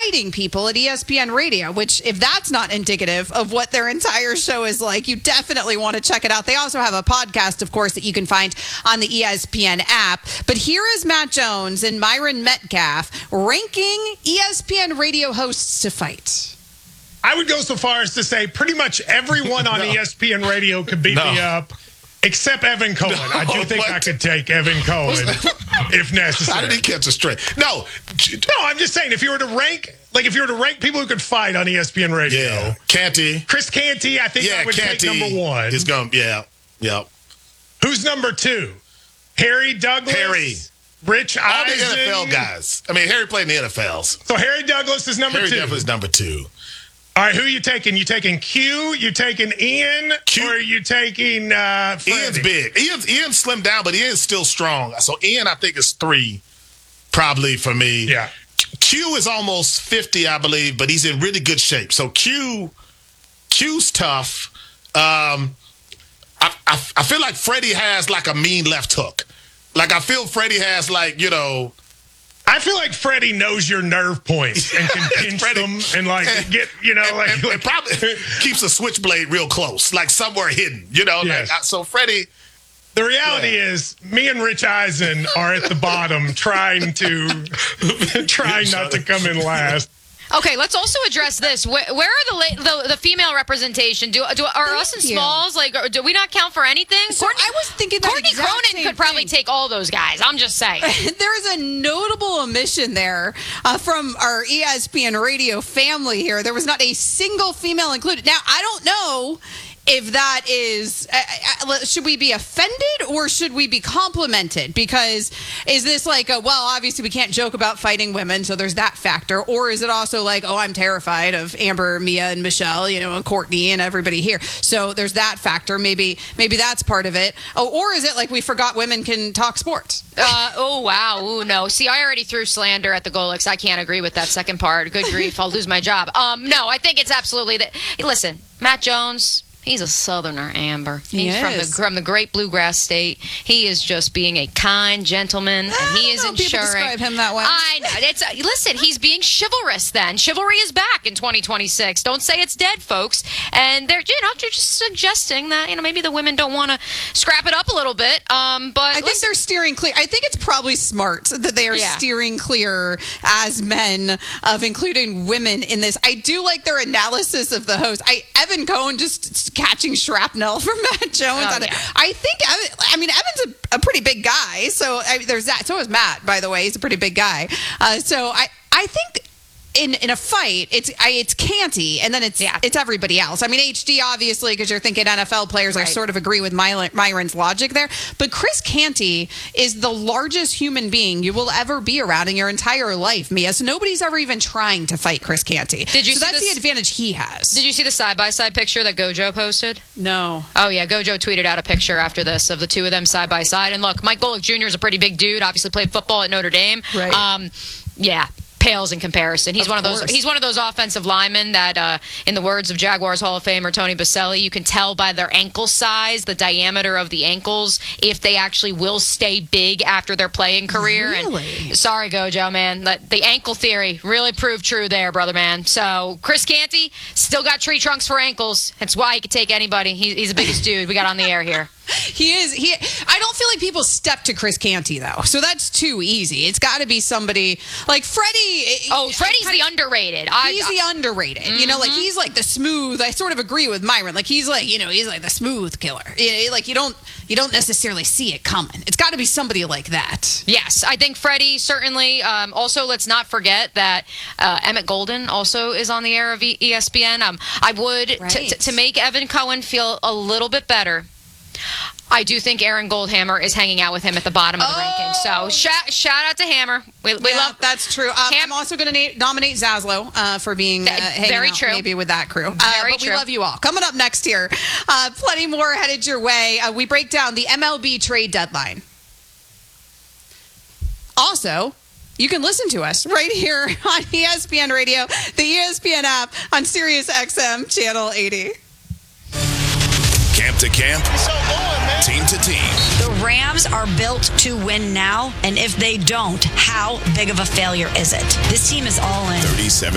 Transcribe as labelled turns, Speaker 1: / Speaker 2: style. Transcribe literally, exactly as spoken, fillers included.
Speaker 1: fighting people at E S P N Radio, which if that's not indicative of what their entire show is like, you definitely want to check it out. They also have a podcast, of course, that you can find on the E S P N app. But here is Matt Jones and Myron Metcalf ranking E S P N Radio hosts to fight.
Speaker 2: I would go so far as to say pretty much everyone on no. E S P N Radio could beat no. me up, except Evan Cohen. No, I do think what? I could take Evan Cohen if necessary.
Speaker 3: How did he catch a straight? No.
Speaker 2: No, I'm just saying, if you were to rank, like if you were to rank people who could fight on E S P N Radio.
Speaker 3: Yeah, Canty.
Speaker 2: Chris Canty, I think yeah, I would Canty take number one.
Speaker 3: Is going, yeah, yeah.
Speaker 2: Who's number two? Harry Douglas?
Speaker 3: Harry.
Speaker 2: Rich
Speaker 3: All
Speaker 2: Eisen?
Speaker 3: the N F L guys. I mean, Harry played in the N F Ls.
Speaker 2: So Harry Douglas is number
Speaker 3: Harry
Speaker 2: two.
Speaker 3: Harry Douglas is number two.
Speaker 2: All right, who are you taking? You taking Q? You taking Ian? Q? Or are you taking uh, Freddie?
Speaker 3: Ian's big. Ian's, Ian slimmed down, but Ian's still strong. So Ian, I think, is three, probably for me.
Speaker 2: Yeah.
Speaker 3: Q is almost fifty, I believe, but he's in really good shape. So Q, Q's tough. Um, I, I, I feel like Freddie has like a mean left hook. Like I feel Freddie has like, you know.
Speaker 2: I feel like Freddie knows your nerve points and can pinch Freddie, them and like and, get, you know, like,
Speaker 3: and,
Speaker 2: like
Speaker 3: and probably keeps a switchblade real close, like somewhere hidden, you know.
Speaker 2: Yes.
Speaker 3: Like, so Freddie.
Speaker 2: The reality yeah. is, me and Rich Eisen are at the bottom, trying to trying not to come in last.
Speaker 4: Okay, let's also address this. Where, where are the, la- the the female representation? Do do are
Speaker 1: Thank
Speaker 4: us and
Speaker 1: you.
Speaker 4: Smalls like? Do we not count for anything?
Speaker 1: So
Speaker 4: Courtney,
Speaker 1: I was thinking that
Speaker 4: Courtney
Speaker 1: exact
Speaker 4: Cronin
Speaker 1: same
Speaker 4: could probably
Speaker 1: thing.
Speaker 4: take all those guys. I'm just saying.
Speaker 1: There is a notable omission there uh, from our E S P N Radio family here. There was not a single female included. Now, I don't know if that is, uh, uh, should we be offended or should we be complimented? Because is this like, a, well, obviously we can't joke about fighting women, so there's that factor. Or is it also like, oh, I'm terrified of Amber, Mia, and Michelle, you know, and Courtney and everybody here. So there's that factor. Maybe maybe that's part of it. Oh, or is it like we forgot women can talk sports?
Speaker 4: Uh, oh, wow. Ooh, no. See, I already threw slander at the Golix. I can't agree with that second part. Good grief. I'll lose my job. Um, no, I think it's absolutely that. Listen, Matt Jones. He's a Southerner, Amber. He's
Speaker 1: He
Speaker 4: from the
Speaker 1: is.
Speaker 4: from the great bluegrass state. He is just being a kind gentleman, and he is
Speaker 1: I don't know if people
Speaker 4: ensuring.
Speaker 1: describe him that way.
Speaker 4: I know. It's uh, listen. He's being chivalrous. Then chivalry is back in twenty twenty-six. Don't say it's dead, folks. And they're you know they're just suggesting that you know maybe the women don't want to scrap it up a little bit. Um, but
Speaker 1: I think
Speaker 4: listen,
Speaker 1: they're steering clear. I think it's probably smart that they are
Speaker 4: Yeah.
Speaker 1: steering clear as men of including women in this. I do like their analysis of the host. I Evan Cohen just catching shrapnel from Matt Jones.
Speaker 4: Oh, yeah.
Speaker 1: I think, I mean, Evan's a, a pretty big guy. So I, there's that. So is Matt, by the way. He's a pretty big guy. Uh, so I, I think in in a fight, it's I, it's Canty, and then it's
Speaker 4: Yeah.
Speaker 1: it's everybody else. I mean, H D, obviously, because you're thinking N F L players. I
Speaker 4: Right.
Speaker 1: sort of agree with My- Myron's logic there. But Chris Canty is the largest human being you will ever be around in your entire life, Mia. So nobody's ever even trying to fight Chris Canty.
Speaker 4: Did you
Speaker 1: so
Speaker 4: see
Speaker 1: that's
Speaker 4: this-
Speaker 1: the advantage he has.
Speaker 4: did you see the side by side picture that Gojo posted?
Speaker 1: No.
Speaker 4: Oh, yeah. Gojo tweeted out a picture after this of the two of them side by side. And look, Mike Golick Junior is a pretty big dude. Obviously played football at Notre Dame.
Speaker 1: Right.
Speaker 4: Um, yeah. Pales in comparison. He's
Speaker 1: Of
Speaker 4: one of those.
Speaker 1: course.
Speaker 4: He's one of those offensive linemen that, uh, in the words of Jaguars Hall of Famer Tony Baselli, you can tell by their ankle size, the diameter of the ankles, if they actually will stay big after their playing career.
Speaker 1: Really?
Speaker 4: And sorry, Gojo, man, the, the ankle theory really proved true there, brother, man. So Chris Canty still got tree trunks for ankles. That's why he could take anybody. He, he's the biggest dude we got on the air here.
Speaker 1: He is. He. I don't feel like people step to Chris Canty though, so that's too easy. It's got to be somebody like Freddie.
Speaker 4: Oh, Freddie's the underrated. I,
Speaker 1: He's the underrated. Mm-hmm. You know, like he's like the smooth. I sort of agree with Myron. Like he's like you know he's like the smooth killer. You know, like you don't you don't necessarily see it coming. It's got to be somebody like that.
Speaker 4: Yes, I think Freddie certainly. Um, also, let's not forget that uh, Emmett Golden also is on the air of E S P N. Um, I would t-
Speaker 1: Right.
Speaker 4: t- to make Evan Cohen feel a little bit better. I do think Aaron Goldhammer is hanging out with him at the bottom of the
Speaker 1: Oh.
Speaker 4: rankings. So shout, shout out to Hammer. We, we
Speaker 1: yeah,
Speaker 4: love
Speaker 1: that's true. Um,
Speaker 4: Ham-
Speaker 1: I'm also going to na- nominate Zaslow uh, for being uh,
Speaker 4: Th-
Speaker 1: hanging
Speaker 4: very
Speaker 1: out
Speaker 4: true.
Speaker 1: maybe with that crew.
Speaker 4: Very
Speaker 1: uh, but
Speaker 4: true.
Speaker 1: we love you all. Coming up next here, uh, plenty more headed your way. Uh, we break down the M L B trade deadline. Also, you can listen to us right here on E S P N Radio, the E S P N app, on Sirius X M Channel eighty.
Speaker 5: Camp to camp,
Speaker 2: So on, man.
Speaker 5: team to team.
Speaker 6: The Rams are built to win now, and if they don't, how big of a failure is it? This team is all in.
Speaker 5: thirty-seven